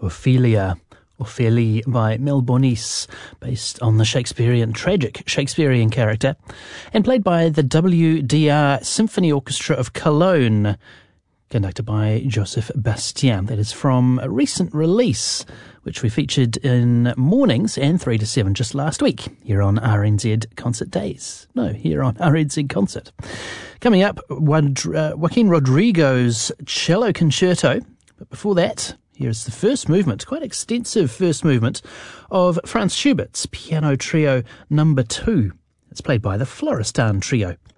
Ophelia. Ophélie by Mel Bonis, based on the tragic Shakespearean character, and played by the WDR Symphony Orchestra of Cologne, conducted by Joseph Bastien. That is from a recent release, which we featured in Mornings and 3 to 7 just last week, here on RNZ Concert Days. No, here on RNZ Concert. Coming up, Joaquin Rodrigo's Cello Concerto, but before that, here's the first movement, quite extensive first movement, of Franz Schubert's Piano Trio No. 2. It's played by the Florestan Trio.